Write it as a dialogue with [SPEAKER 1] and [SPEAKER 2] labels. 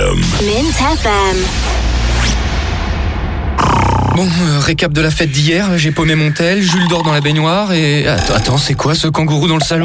[SPEAKER 1] Mint FM.
[SPEAKER 2] Bon, récap de la fête d'hier, j'ai paumé mon tel, Jules dort dans la baignoire et... Attends, c'est quoi ce kangourou dans le salon ?